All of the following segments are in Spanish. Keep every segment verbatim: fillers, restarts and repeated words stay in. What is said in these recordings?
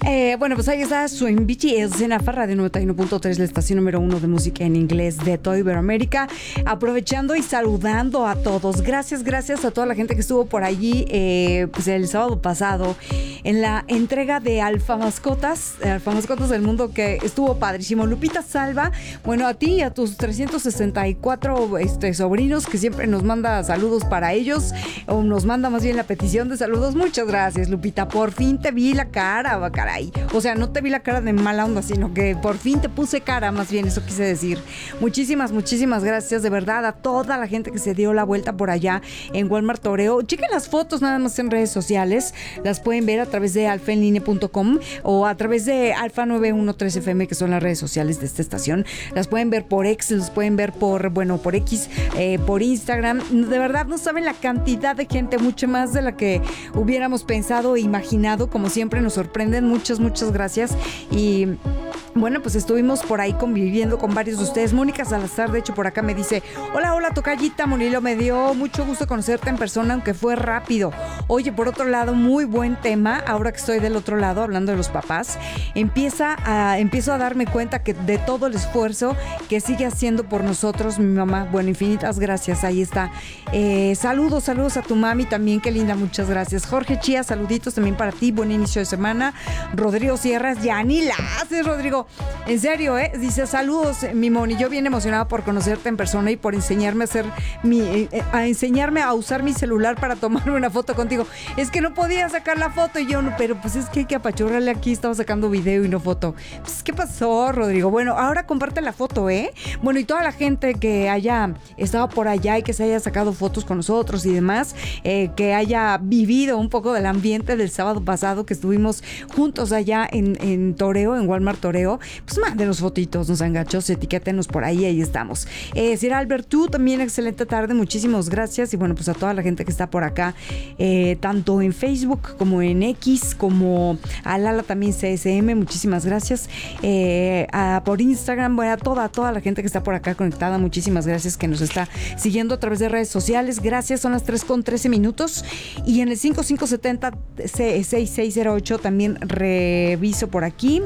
Eh, bueno, pues ahí está Swing B T S en la Farra de noventa y uno punto tres, la estación número uno de música en inglés de toda Iberoamérica. Aprovechando y saludando a todos. Gracias, gracias a toda la gente que estuvo por allí eh, pues el sábado pasado en la entrega de Alfa Mascotas, Alfa Mascotas del Mundo, que estuvo padrísimo. Lupita Salva, bueno, a ti y a tus trescientos sesenta y cuatro este, sobrinos, que siempre nos manda saludos para ellos, o nos manda más bien la petición de saludos. Muchas gracias, Lupita. Por fin te vi la cara, va, caray. O sea, no te vi la cara de mala onda, sino que por fin te puse cara, más bien, eso quise decir. Muchísimas, muchísimas gracias, de verdad, a toda la gente que se dio la vuelta por allá en Walmart Toreo. Chequen las fotos nada más en redes sociales, las pueden ver a través de alfa en línea punto com o a través de Alfa nueve uno tres F M, que son las redes sociales de esta estación. Las pueden ver por X, las pueden ver por, bueno, por X, eh, por Instagram. De verdad, no saben la cantidad de gente, mucho más de la que hubiéramos pensado e imaginado. Como siempre, nos sorprenden. Muchas, muchas gracias. Y bueno, pues estuvimos por ahí conviviendo con varios de ustedes. Mónica Salazar, de hecho, por acá me dice: hola, hola, tocallita, Monilo, me dio mucho gusto conocerte en persona, aunque fue rápido. Oye, por otro lado, muy buen tema. Ahora que estoy del otro lado, hablando de los papás, empieza a, empiezo a darme cuenta que de todo el esfuerzo que sigue haciendo por nosotros mi mamá. Bueno, infinitas gracias, ahí está. Eh, saludos, saludos a tu mami también, qué linda, muchas gracias. Jorge Chía, saluditos también para ti, buen inicio de semana. Rodrigo Sierras, ya ni la haces, Rodrigo. En serio, ¿eh? Dice: saludos, mi Moni, yo bien emocionada por conocerte en persona y por enseñarme a hacer mi, eh, a enseñarme a usar mi celular para tomarme una foto contigo. Es que no podía sacar la foto y yo no, pero pues es que hay que apachurrarle aquí, estaba sacando video y no foto. Pues, ¿qué pasó, Rodrigo? Bueno, ahora comparte la foto, ¿eh? Bueno, y toda la gente que haya estado por allá y que se haya sacado fotos con nosotros y demás, eh, que haya vivido un poco del ambiente del sábado pasado que estuvimos juntos allá en, en Toreo, en Walmart Toreo, pues mándenos fotitos, nos angachos, etiquétenos por ahí, ahí estamos. Eh, Sir Albert, tú también, excelente tarde, muchísimas gracias. Y bueno, pues a toda la gente que está por acá, eh, tanto en Facebook como en X, como a Lala también C S M, muchísimas gracias. Eh, a, por Instagram, bueno, a toda, toda la gente que está por acá conectada, muchísimas gracias, que nos está siguiendo a través de redes sociales. Gracias, son las tres con trece minutos. Y en el cinco cinco siete cero seis seis cero ocho también reviso por aquí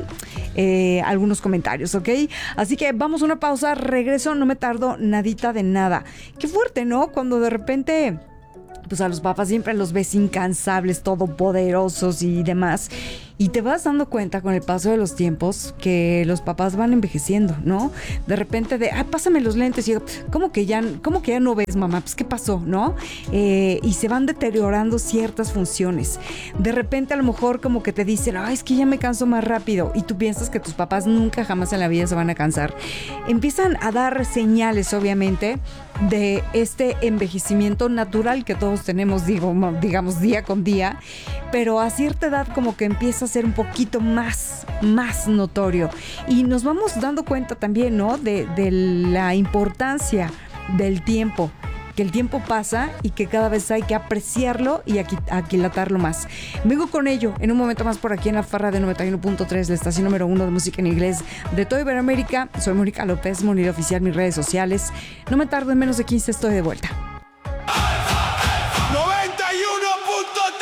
eh, algunos comentarios, ¿ok? Así que vamos a una pausa, regreso, no me tardo nadita de nada. Qué fuerte, ¿no? Cuando de repente, pues a los papás siempre los ves incansables, todopoderosos y demás. Y te vas dando cuenta con el paso de los tiempos que los papás van envejeciendo, ¿no? De repente de, ah, pásame los lentes. Y yo, ¿cómo que ya, cómo que ya no ves, mamá? Pues, ¿qué pasó, no? Eh, y se van deteriorando ciertas funciones. De repente, a lo mejor, como que te dicen, ay, es que ya me canso más rápido. Y tú piensas que tus papás nunca jamás en la vida se van a cansar. Empiezan a dar señales, obviamente, de este envejecimiento natural que todos tenemos, digo, digamos, día con día. Pero a cierta edad, como que empieza a ser un poquito más, más notorio. Y nos vamos dando cuenta también, ¿no? De, de la importancia del tiempo, que el tiempo pasa y que cada vez hay que apreciarlo y aquilatarlo más. Vengo con ello en un momento más por aquí en la Farra de noventa y uno punto tres, la estación número uno de música en inglés de toda Iberoamérica. Soy Mónica López, Monilo Oficial, mis redes sociales. No me tardo, en menos de quince estoy de vuelta.